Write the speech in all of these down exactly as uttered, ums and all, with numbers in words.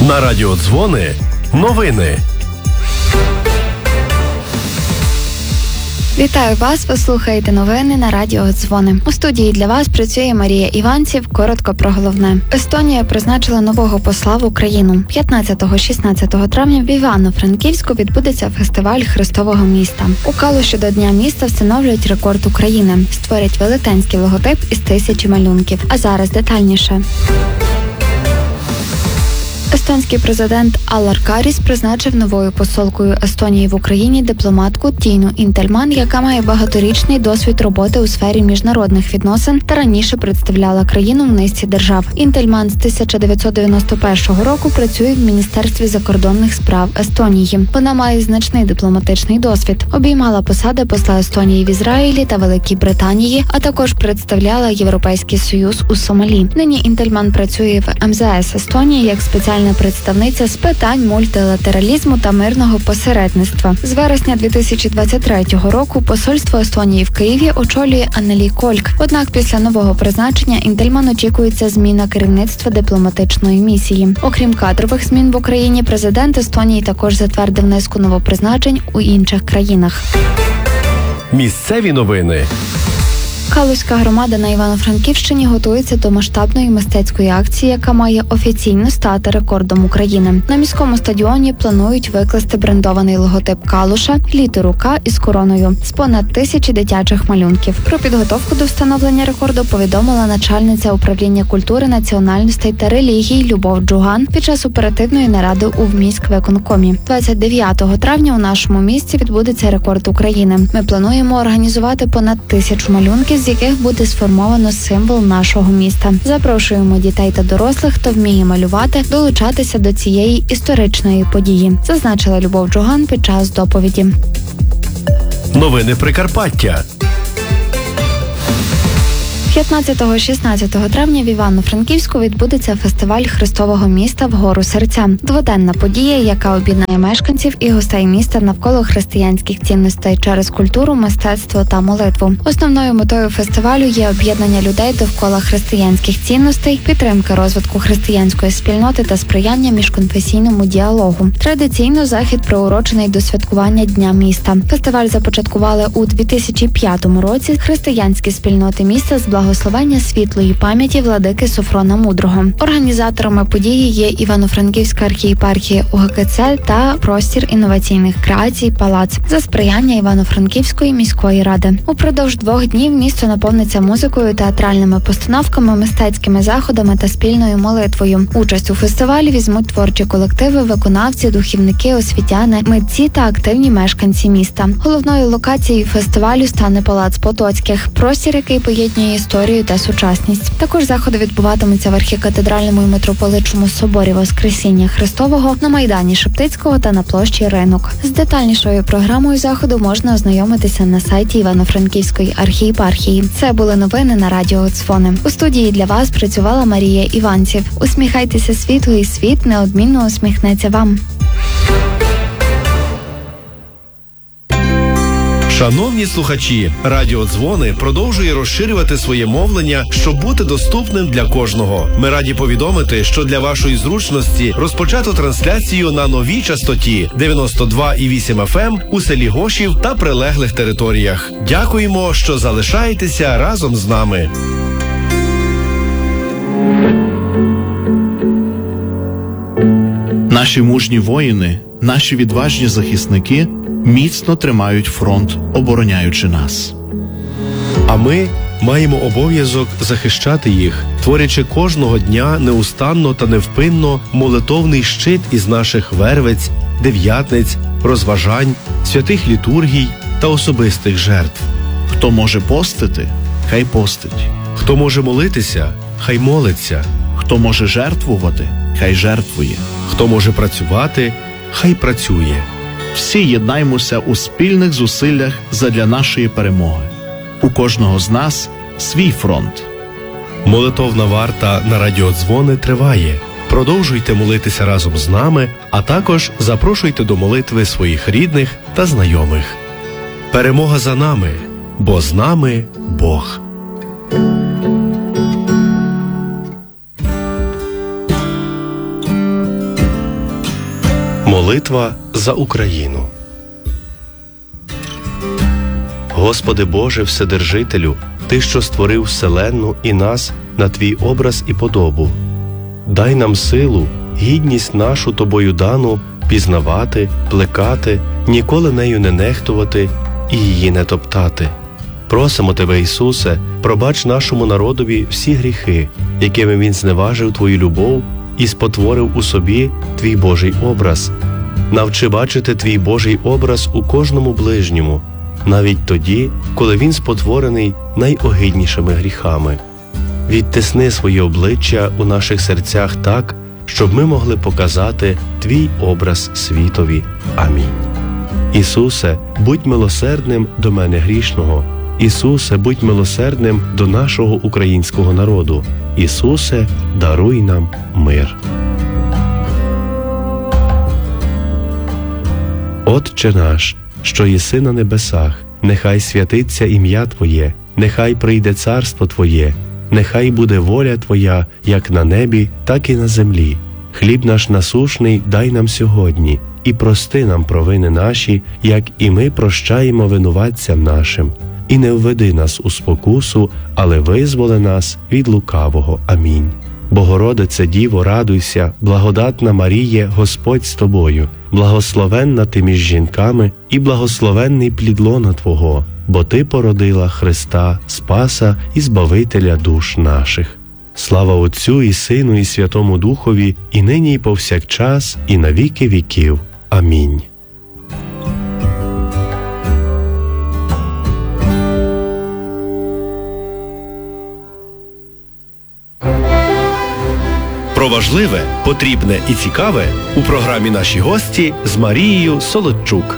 На радіо Дзвони новини. Вітаю вас, ви слухаєте новини на радіо Дзвони. У студії для вас працює Марія Іванців. Коротко про головне. Естонія призначила нового посла в Україну. п'ятнадцятого-шістнадцятого травня в Івано-Франківську відбудеться фестиваль Христового міста. У Калуші до Дня міста встановлюють рекорд України. Створять велетенський логотип із тисячі малюнків. А зараз детальніше. Естонський президент Аллар Каріс призначив новою посолкою Естонії в Україні дипломатку Тіну Інтельман, яка має багаторічний досвід роботи у сфері міжнародних відносин та раніше представляла країну в низці держав. Інтельман з тисяча дев'ятсот дев'яносто першого року працює в Міністерстві закордонних справ Естонії. Вона має значний дипломатичний досвід. Обіймала посади посла Естонії в Ізраїлі та Великій Британії, а також представляла Європейський Союз у Сомалі. Нині Інтельман працює в ем зе ес Естонії як спеціальна представниця з питань мультилатералізму та мирного посередництва. З вересня дві тисячі двадцять третього року посольство Естонії в Києві очолює Аннелі Кольк. Однак після нового призначення Інтельман очікується зміна керівництва дипломатичної місії. Окрім кадрових змін в Україні, президент Естонії також затвердив низку новопризначень у інших країнах. Місцеві новини. Калузька громада на Івано-Франківщині готується до масштабної мистецької акції, яка має офіційно стати рекордом України. На міському стадіоні планують викласти брендований логотип Калуша, літеру К із короною, з понад тисячі дитячих малюнків. Про підготовку до встановлення рекорду повідомила начальниця управління культури, національностей та релігій Любов Джуган під час оперативної наради у міськвиконкомі. двадцять дев'ятого травня у нашому місті відбудеться рекорд України. Ми плануємо організувати понад тисячу малюнків, з яких буде сформовано символ нашого міста. Запрошуємо дітей та дорослих, хто вміє малювати, долучатися до цієї історичної події, зазначила Любов Джуган під час доповіді. Новини Прикарпаття. п'ятнадцятого-шістнадцятого травня в Івано-Франківську відбудеться фестиваль Христового міста «Вгору серця». Дводенна подія, яка об'єднає мешканців і гостей міста навколо християнських цінностей через культуру, мистецтво та молитву. Основною метою фестивалю є об'єднання людей довкола християнських цінностей, підтримка розвитку християнської спільноти та сприяння міжконфесійному діалогу. Традиційно захід приурочений до святкування Дня міста. Фестиваль започаткували у дві тисячі п'ятому році християнські спільноти міста з благословення світлої пам'яті владики Софрона Мудрого. Організаторами події є Івано-Франківська архієпархія У Ге Ке Це та простір інноваційних креацій «Палац» за сприяння Івано-Франківської міської ради. Упродовж двох днів місто наповниться музикою, театральними постановками, мистецькими заходами та спільною молитвою. Участь у фестивалі візьмуть творчі колективи, виконавці, духівники, освітяни, митці та активні мешканці міста. Головною локацією фестивалю стане Палац Потоцьких, простір, який поєднує історію та сучасність. Також заходи відбуватимуться в архікатедральному і митрополичому соборі Воскресіння Христового, на Майдані Шептицького та на площі Ринок. З детальнішою програмою заходу можна ознайомитися на сайті Івано-Франківської архієпархії. Це були новини на радіо Дзвони. У студії для вас працювала Марія Іванців. Усміхайтеся світу, і світ неодмінно усміхнеться вам. Шановні слухачі, Радіо Дзвони продовжує розширювати своє мовлення, щоб бути доступним для кожного. Ми раді повідомити, що для вашої зручності розпочато трансляцію на новій частоті дев'яносто два і вісім еф ем у селі Гошів та прилеглих територіях. Дякуємо, що залишаєтеся разом з нами. Наші мужні воїни, наші відважні захисники міцно тримають фронт, обороняючи нас. А ми маємо обов'язок захищати їх, творячи кожного дня неустанно та невпинно молитовний щит із наших вервиць, дев'ятниць, розважань, святих літургій та особистих жертв. Хто може постити, хай постить. Хто може молитися, хай молиться. Хто може жертвувати, хай жертвує. Хто може працювати, хай працює. Всі єднаймося у спільних зусиллях задля нашої перемоги. У кожного з нас свій фронт. Молитовна варта на Радіо Дзвони триває. Продовжуйте молитися разом з нами, а також запрошуйте до молитви своїх рідних та знайомих. Перемога за нами, бо з нами Бог. Молитва за Україну. Господи Боже Вседержителю, Ти, що створив вселенну і нас на Твій образ і подобу, дай нам силу, гідність нашу Тобою дану пізнавати, плекати, ніколи нею не нехтувати і її не топтати. Просимо Тебе, Ісусе, пробач нашому народові всі гріхи, якими він зневажив Твою любов і спотворив у собі Твій Божий образ. Навчи бачити Твій Божий образ у кожному ближньому, навіть тоді, коли він спотворений найогиднішими гріхами. Відтисни своє обличчя у наших серцях так, щоб ми могли показати Твій образ світові. Амінь. Ісусе, будь милосердним до мене грішного. Ісусе, будь милосердним до нашого українського народу. Ісусе, даруй нам мир. Отче наш, що єси на небесах, нехай святиться ім'я Твоє, нехай прийде царство Твоє, нехай буде воля Твоя, як на небі, так і на землі. Хліб наш насушний дай нам сьогодні, і прости нам провини наші, як і ми прощаємо винуватцям нашим. І не введи нас у спокусу, але визволи нас від лукавого. Амінь. Богородице Діво, радуйся, благодатна Маріє, Господь з тобою, благословенна ти між жінками і благословенний плід лона Твого, бо Ти породила Христа, Спаса і Збавителя душ наших. Слава Отцю і Сину і Святому Духові, і нині і повсякчас, і на віки віків. Амінь. Про важливе, потрібне і цікаве у програмі «Наші гості» з Марією Солодчук.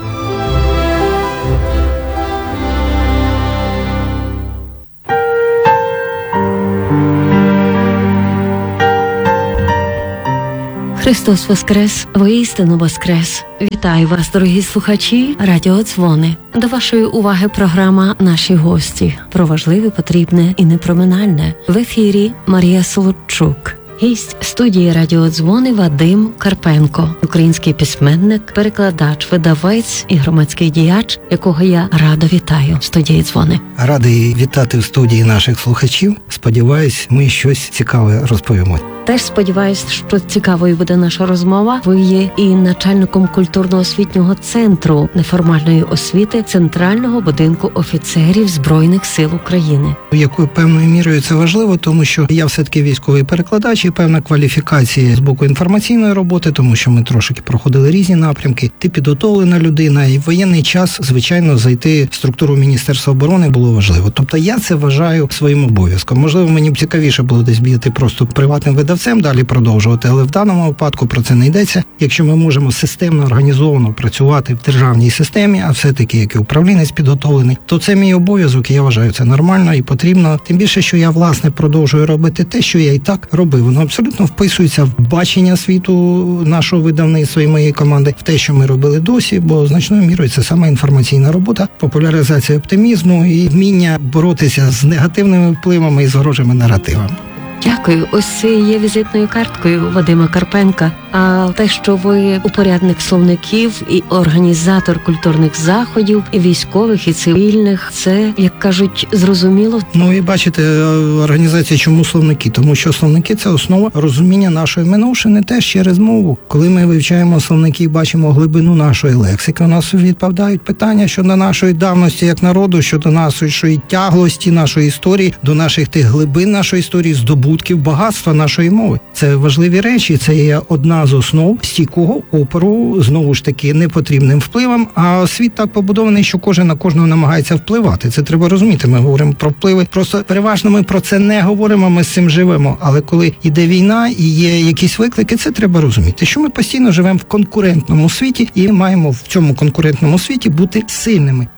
Христос Воскрес, воістину Воскрес! Вітаю вас, дорогі слухачі Радіо Дзвони. До вашої уваги програма «Наші гості» про важливе, потрібне і непроминальне. В ефірі Марія Солодчук. Гість студії «Радіодзвони» Вадим Карпенко, український письменник, перекладач, видавець і громадський діяч, якого я радо вітаю в студії «Дзвони». Радий вітати в студії наших слухачів. Сподіваюсь, ми щось цікаве розповімо. Теж сподіваюсь, що цікавою буде наша розмова. Ви є і начальником культурно-освітнього центру неформальної освіти Центрального будинку офіцерів Збройних сил України. Якою певною мірою це важливо, тому що я все-таки військовий перекладач і певна кваліфікація з боку інформаційної роботи, тому що ми трошки проходили різні напрямки. Ти підготовлена людина, і в воєнний час, звичайно, зайти в структуру Міністерства оборони було важливо. Тобто я це вважаю своїм обов'язком. Можливо, мені б цікавіше було десь бігати просто приватним видавцем, далі продовжувати, але в даному випадку про це не йдеться. Якщо ми можемо системно, організовано працювати в державній системі, а все-таки як і управлінець підготовлений, то це мій обов'язок, і я вважаю це нормально і потрібно. Тим більше, що я, власне, продовжую робити те, що я і так робив. Воно абсолютно вписується в бачення світу нашого видавництва і моєї команди, в те, що ми робили досі, бо значною мірою це саме інформаційна робота, популяризація оптимізму і вміння боротися з негативними впливами і з ворожими наративами. Дякую. Ось це є візитною карткою Вадима Карпенка. А те, що ви упорядник словників і організатор культурних заходів, і військових, і цивільних, це, як кажуть, зрозуміло. Ну і бачите, організація чому словники? Тому що словники – це основа розуміння нашої минувшини теж через мову. Коли ми вивчаємо словники і бачимо глибину нашої лексики, у нас відпадають питання щодо нашої давності як народу, щодо нашої тяглості, нашої історії, до наших тих глибин нашої історії, здобутків, багатства нашої мови. Це важливі речі, це є одна з основ стійкого опору, знову ж таки, непотрібним впливом, а світ так побудований, що кожен на кожного намагається впливати. Це треба розуміти. Ми говоримо про впливи, просто переважно ми про це не говоримо, ми з цим живемо. Але коли йде війна і є якісь виклики, це треба розуміти, що ми постійно живемо в конкурентному світі і маємо в цьому конкурентному світі бути сильними.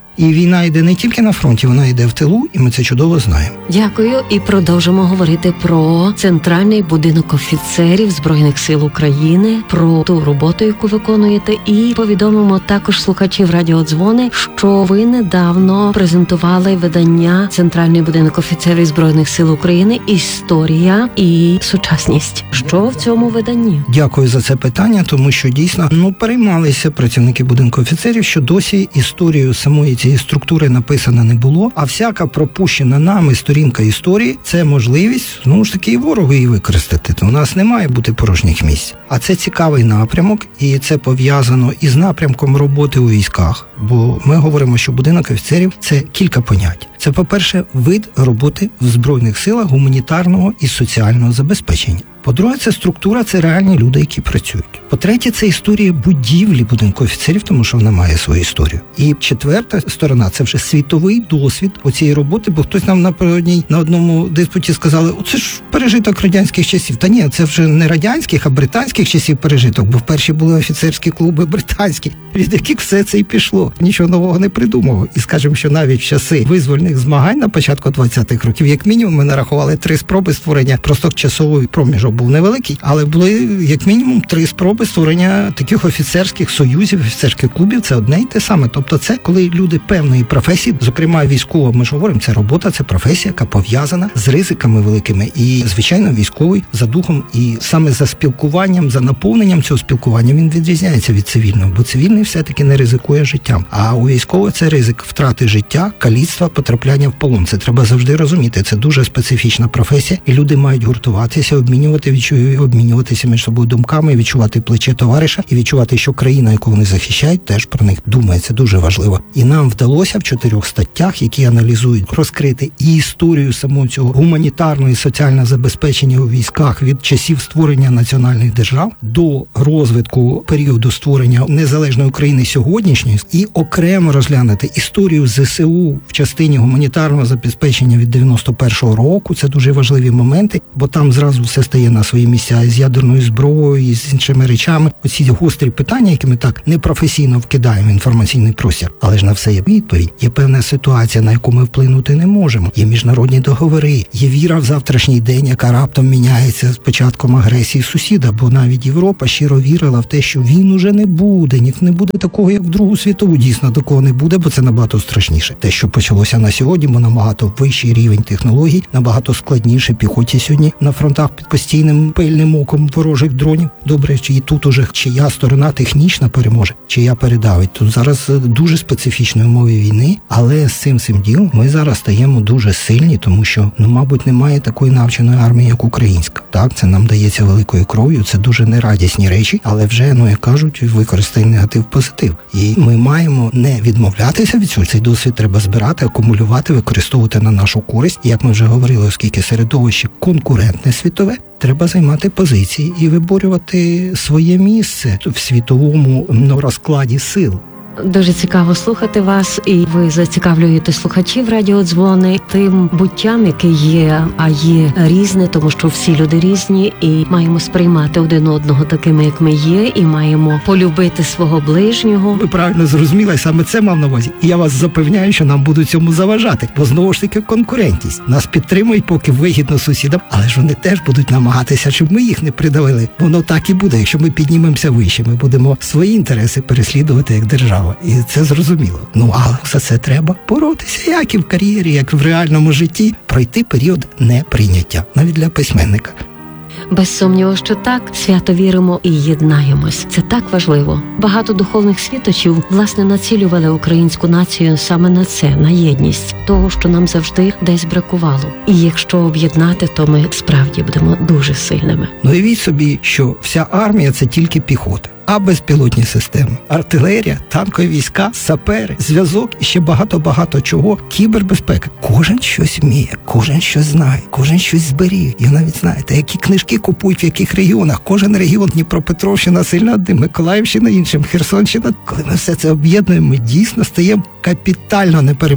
І війна йде не тільки на фронті, вона йде в тилу, і ми це чудово знаємо. Дякую. І продовжимо говорити про центральний будинок офіцерів Збройних сил України, про ту роботу, яку виконуєте, і повідомимо також слухачів радіодзвони, що ви недавно презентували видання «Центральний будинок офіцерів Збройних сил України. Історія і сучасність». Що в цьому виданні? Дякую за це питання, тому що дійсно ну переймалися працівники будинку офіцерів, що досі історію самої цієї структури написано не було, а всяка пропущена нами сторінка історії – це можливість, знову ж таки, і ворогу її використати. То у нас не має бути порожніх місць. А це цікавий напрямок, і це пов'язано із напрямком роботи у військах. Бо ми говоримо, що будинок офіцерів – це кілька понять. Це, по-перше, вид роботи в Збройних силах гуманітарного і соціального забезпечення. По-друге, це структура, це реальні люди, які працюють. По-третє, це історія будівлі будинку офіцерів, тому що вона має свою історію. І четверта сторона – це вже світовий досвід оцієї роботи, бо хтось нам напередодні на одному диспуті сказали, оце ж пережиток радянських часів. Та ні, це вже не радянських, а британських часів пережиток, бо вперше були офіцерські клуби британські, від яких все це і пішло. Нічого нового не придумав. І скажемо, що навіть в часи визвольних змагань на початку двадцятих років, як мінімум, ми нарахували три спроби створення, просто часовий проміжок був невеликий, але були як мінімум три спроби створення таких офіцерських союзів, офіцерських клубів. Це одне й те саме. Тобто це коли люди певної професії, зокрема військова, ми ж говоримо, це робота, це професія, яка пов'язана з ризиками великими. І, звичайно, військовий за духом і саме за спілкуванням, за наповненням цього спілкування він відрізняється від цивільного, бо цивільний все-таки не ризикує життям. А у військового це ризик втрати життя, каліцтва, потрапляння в полон. Це треба завжди розуміти. Це дуже специфічна професія, і люди мають гуртуватися, обмінювати обмінюватися між собою думками, відчувати плече товариша і відчувати, що країна, яку вони захищають, теж про них думає. Це дуже важливо. І нам вдалося в чотирьох статтях, які аналізують, розкрити і історію самого цього гуманітарного і соціального забезпечення у військах від часів створення національних держав до розвитку періоду створення незалежної України сьогоднішньої, і окремо розглянути історію ЗСУ в частині гуманітарного забезпечення від дев'яносто першого року. Це дуже важливі моменти, бо там зразу все стає на свої місця з ядерною зброєю, і з іншими речами. Оці гострі питання, які ми так непрофесійно вкидаємо в інформаційний простір. Але ж на все є відповідь. Є певна ситуація, на яку ми вплинути не можемо. Є міжнародні договори, є віра в завтрашній день, яка раптом міняється з початком агресії сусіда, бо навіть Європа щиро вірила в те, що він уже не буде, ні не буде такого, як в Другу світову. Дійсно, такого не буде, бо це набагато страшніше. Те, що почалося на сьогодні, бо набагато вищий рівень технологій, набагато складніше піхоті сьогодні на фронтах під постійним пильним оком ворожих дронів. Добре, чи і тут уже чия сторона технічна переможе, чия передавить. Тут зараз дуже специфічні умови війни, але з цим цим ділом ми зараз стаємо дуже сильні, тому що, ну, мабуть, немає такої навченої армії, як українська. Так, це нам дається великою кров'ю, це дуже нерадісні речі, але вже, ну, як кажуть, використай негатив позитив. І ми маємо не відмовлятися від цього. Цей досвід треба збирати, акумулювати, використовувати на нашу користь. І, як ми вже говорили, оскільки середовище конкурентне світове, треба займати позиції і виборювати своє місце в світовому, ну, розкладі сил. Дуже цікаво слухати вас, і ви зацікавлюєте слухачів радіодзвони тим буттям, яке є, а є різне, тому що всі люди різні, і маємо сприймати один одного такими, як ми є, і маємо полюбити свого ближнього. Ви правильно зрозуміли, саме це мав на увазі. І я вас запевняю, що нам будуть цьому заважати, бо знову ж таки конкурентність. Нас підтримують, поки вигідно сусідам, але ж вони теж будуть намагатися, щоб ми їх не придавили. Воно так і буде, якщо ми піднімемося вище, ми будемо свої інтереси переслідувати як держава. І це зрозуміло. Ну, але за це треба боротися, як і в кар'єрі, як і в реальному житті, пройти період неприйняття, навіть для письменника. Без сумніву, що так, свято віримо і єднаємось. Це так важливо. Багато духовних світочів, власне, націлювали українську націю саме на це, на єдність, того, що нам завжди десь бракувало. І якщо об'єднати, то ми справді будемо дуже сильними. Ну, уявіть собі, що вся армія – це тільки піхота. А безпілотні системи, артилерія, танкові війська, сапери, зв'язок і ще багато-багато чого. Кібербезпека. Кожен щось вміє, кожен щось знає, кожен щось зберіг. І навіть знаєте, які книжки купують в яких регіонах. Кожен регіон, Дніпропетровщина сильна одним, Миколаївщина іншим, Херсонщина. Коли ми все це об'єднуємо, ми дійсно стаємо капітально непереможні.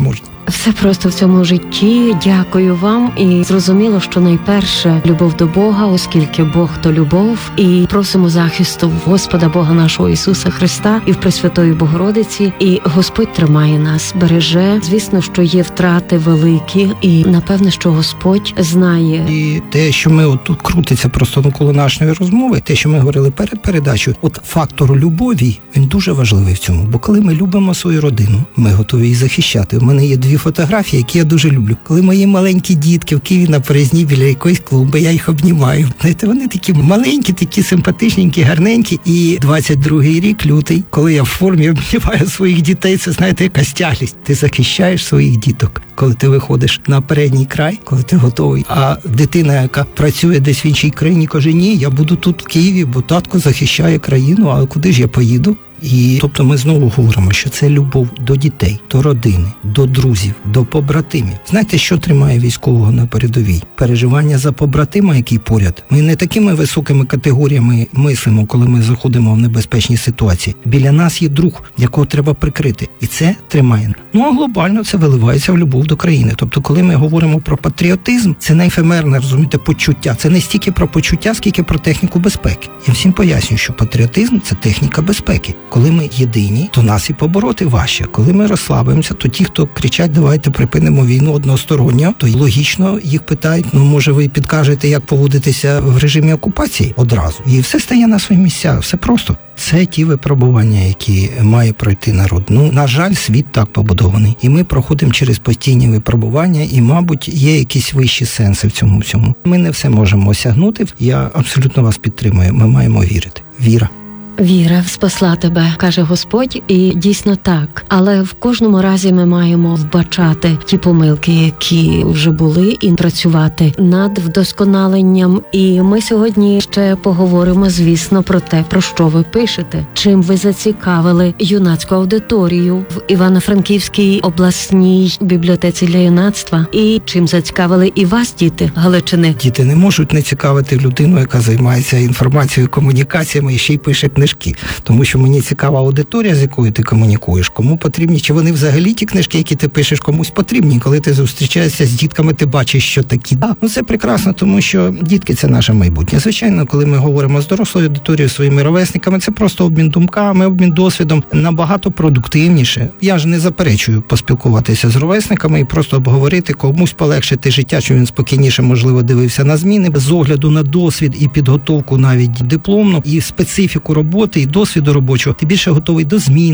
Все просто в цьому житті. Дякую вам. І зрозуміло, що найперше любов до Бога, оскільки Бог то любов. І просимо захисту в Господа Бога нашого Ісуса Христа і в Пресвятої Богородиці. І Господь тримає нас, береже. Звісно, що є втрати великі, і напевне, що Господь знає. І те, що ми от тут крутиться просто навколо нашої розмови, те, що ми говорили перед передачею, от фактор любові, він дуже важливий в цьому. Бо коли ми любимо свою родину, ми готові її захищати. У мене є дві фотографії, які я дуже люблю. Коли мої маленькі дітки в Києві на Березні біля якоїсь клумби, я їх обнімаю. Знаєте, вони такі маленькі, такі симпатичненькі, гарненькі. І двадцять другий рік, лютий, коли я в формі обнімаю своїх дітей, це, знаєте, якась тяглість. Ти захищаєш своїх діток, коли ти виходиш на передній край, коли ти готовий. А дитина, яка працює десь в іншій країні, каже, ні, я буду тут в Києві, бо татко захищає країну, а куди ж я поїду? І тобто ми знову говоримо, що це любов до дітей, до родини, до друзів, до побратимів. Знаєте, що тримає військового на передовій? Переживання за побратима, який поряд. Ми не такими високими категоріями мислимо, коли ми заходимо в небезпечні ситуації. Біля нас є друг, якого треба прикрити. І це тримає. Ну а глобально це виливається в любов до країни. Тобто, коли ми говоримо про патріотизм, це не ефемерне, розумієте, почуття. Це не стільки про почуття, скільки про техніку безпеки. Я всім пояснюю, що патріотизм – це техніка безпеки. Коли ми єдині, то нас і побороти важче. Коли ми розслабимося, то ті, хто кричать, давайте припинимо війну односторонньо, то логічно їх питають, ну може ви підкажете, як поводитися в режимі окупації одразу. І все стає на свої місця, все просто. Це ті випробування, які має пройти народ. Ну, на жаль, світ так побудований. І ми проходимо через постійні випробування, і, мабуть, є якісь вищі сенси в цьому всьому. Ми не все можемо осягнути. Я абсолютно вас підтримую. Ми маємо вірити. Віра. Віра спасла тебе, каже Господь, і дійсно так. Але в кожному разі ми маємо вбачати ті помилки, які вже були, і працювати над вдосконаленням. І ми сьогодні ще поговоримо, звісно, про те, про що ви пишете. Чим ви зацікавили юнацьку аудиторію в Івано-Франківській обласній бібліотеці для юнацтва, і чим зацікавили і вас, діти Галичини. Діти не можуть не цікавити людину, яка займається інформацією, комунікаціями і ще й пише книжки. Тому що мені цікава аудиторія, з якою ти комунікуєш, кому потрібні, чи вони взагалі ті книжки, які ти пишеш, комусь потрібні. Коли ти зустрічаєшся з дітками, ти бачиш, що такі. Да, ну це прекрасно, тому що дітки – це наше майбутнє. Звичайно, коли ми говоримо з дорослою аудиторією, своїми ровесниками, це просто обмін думками, обмін досвідом, набагато продуктивніше. Я ж не заперечую поспілкуватися з ровесниками і просто обговорити, комусь полегшити життя, щоб він спокійніше, можливо, дивився на зміни, з огляду на досвід і підготовку навіть дипломну, і специфіку роботи, і досвіду робочого, ти більше готовий до змін,